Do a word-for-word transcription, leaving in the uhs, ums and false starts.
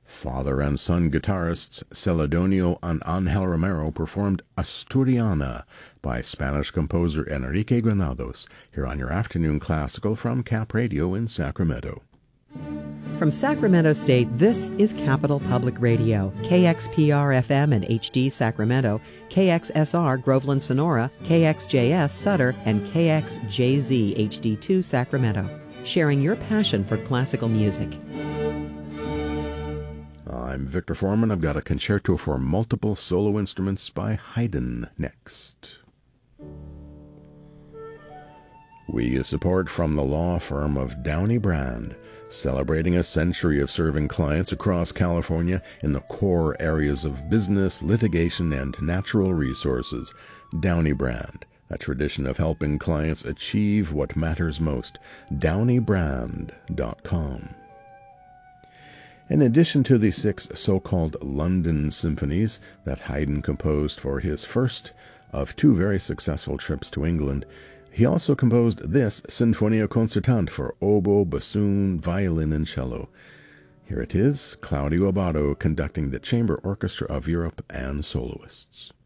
Father and son guitarists Celedonio and Ángel Romero performed Asturiana by Spanish composer Enrique Granados, here on your afternoon classical from Cap Radio in Sacramento. From Sacramento State, this is Capital Public Radio, K X P R F M and H D Sacramento, K X S R Groveland Sonora, K X J S Sutter, and K X J Z H D two Sacramento, sharing your passion for classical music. I'm Victor Foreman. I've got a concerto for multiple solo instruments by Haydn next. We get support from the law firm of Downey Brand, celebrating a century of serving clients across California in the core areas of business, litigation, and natural resources. Downey Brand, a tradition of helping clients achieve what matters most. downey brand dot com. In addition to the six so-called London symphonies that Haydn composed for his first of two very successful trips to England, he also composed this Sinfonia Concertante for oboe, bassoon, violin, and cello. Here it is, Claudio Abbado conducting the Chamber Orchestra of Europe and soloists.